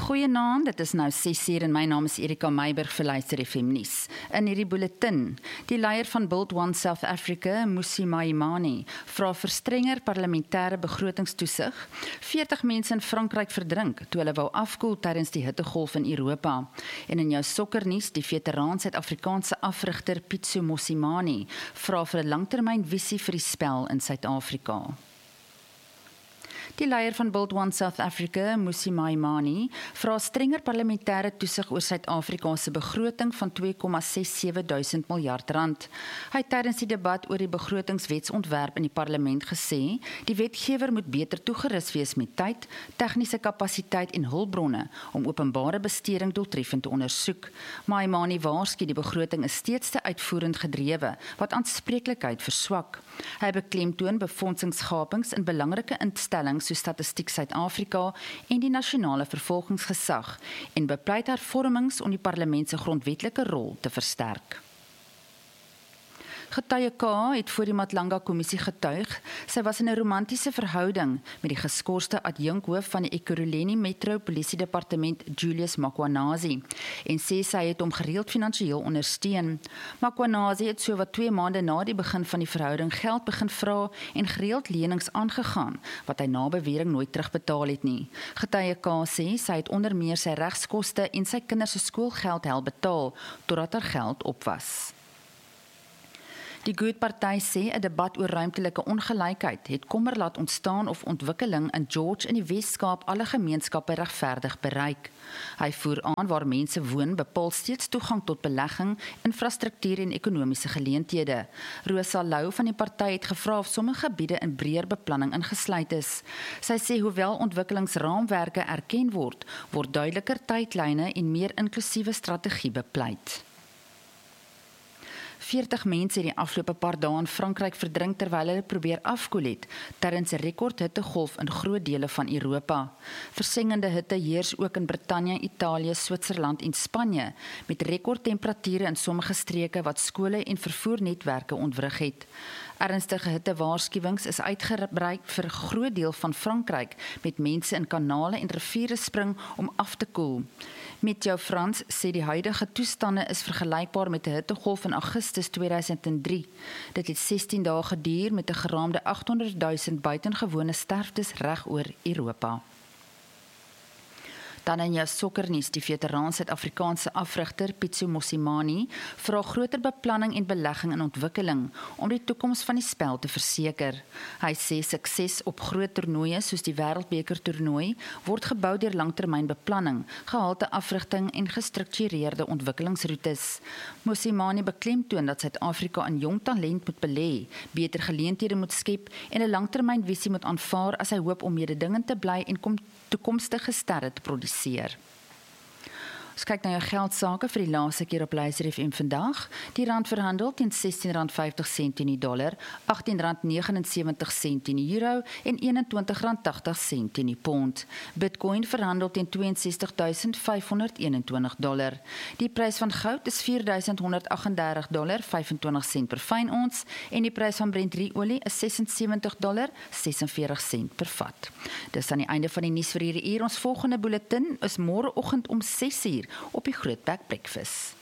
Goeienaand, dit is nou 6:00 en my naam is Erika Meiburg vir Luister FM nuus. In hierdie bulletin, die leier van Build One South Africa, Mmusi Maimane, vra vir strenger parlementêre begrotingstoesig. 40 mense in Frankryk verdrink toe hulle wou afkoel tydens die hittegolf in Europa. En in jou sokkernuus, die veteraan Suid-Afrikaanse afrigter Pitso Mosimane vra vir 'n langtermynvisie vir die spel in Suid-Afrika. Die leier van Build One South Africa, Mmusi Maimane, vra strenger parlementêre toesig oor Suid-Afrika se begroting van 2,67 miljard rand. Hy het tydens die debat oor die begrotingswetsontwerp in die parlement gesê, die wetgewer moet beter toegerus wees met tyd, tegniese kapasiteit en hulpbronne om openbare besteding doeltreffend te ondersoek. Maimane waarsku die begroting is steeds te uitvoerend gedrewe, wat aanspreeklikheid verswak. Hy beklemtoon befondsingsgapings in belangrike instellings soos Statistiek Suid-Afrika en die nasionale vervolgingsgesag en bepleit hervormings om die parlement se grondwetlike rol te versterk. Getuie K het voor die Matlanga-kommissie getuig, sy was in 'n romantiese verhouding met die geskorste adjunkhoof van die Ekurhuleni Metro Polisiedepartement Julius Makwanazi en sê sy het hom gereeld finansiëel ondersteun. Makwanazi het sowat 2 maande na die begin van die verhouding geld begin vra en gereeld lenings aangegaan, wat hy na bewering nooit terugbetaal het nie. Getuie K sê sy het onder meer sy regskoste en sy kinders se skoolgeld help betaal, totdat haar geld op was. Die Good-party sê 'n debat oor ruimtelike ongelykheid het kommer laat ontstaan of ontwikkeling in George in die Wes-Kaap alle gemeenskappe regverdig bereik. Hy voer aan waar mense woon bepaal steeds toegang tot belegging, infrastruktuur en ekonomiese geleenthede. Rosa Lou van die party het gevra of sommige gebiede in breër beplanning ingesluit is. Sy sê hoewel ontwikkelingsraamwerke erken word duideliker tydlyne en meer inklusiewe strategie bepleit. 40 mense het die afgelope paar dae in Frankryk verdrink terwyl hulle probeer afkoel het tydens 'n rekordhittegolf in groot dele van Europa. Versengende hitte heers ook in Brittanje, Italië, Switserland en Spanje met rekordtemperature in sommige streke wat skole en vervoernetwerke ontwrig het. Ernstige hittewaarskuwings is uitgebrei vir 'n groot deel van Frankryk met mense in kanale en riviere spring om af te koel. Meteo France sê die huidige toestande is vergelykbaar met 'n hittegolf in Augustus 2003. Dit het 16 dae geduur met 'n geraamde 800.000 buitengewone sterftes reg oor Europa. Dan in jou sokkernuus, die veteraan Suid-Afrikaanse afrigter Pitso Mosimane vra groter beplanning en belegging in ontwikkeling om die toekoms van die spel te verseker. Hy sê sukses op groot toernooie soos die Wêreldbeker toernooi word gebou deur langtermynbeplanning, gehalte afrigting en gestruktureerde ontwikkelingsroetes. Mosimane beklemtoon dat Suid-Afrika in jong talent moet belê, beter geleenthede moet skep en 'n langtermynvisie moet aanvaar as hy hoop om mededingend te bly en toekomstige sterre te produseer. Ons kyk na jou geldsake vir die laaste keer op Luister FM vandag. Die rand verhandel teen R16.50 teen die dollar, R18.79 teen die euro en R21.80 teen die pond. Bitcoin verhandel teen $62.521. Die prys van goud is $4.138.25 per fyn ons en die prys van Brent olie is $76.46 per vat. Dis aan die einde van die nuus vir hierdie uur. Ons volgende bulletin is môreoggend om 6:00 op die Grootbek Breakfast.